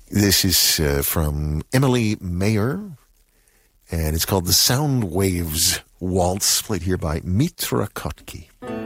This is from Emily Mayer, and it's called the Sound Waves Waltz, played here by Mitra Kotky.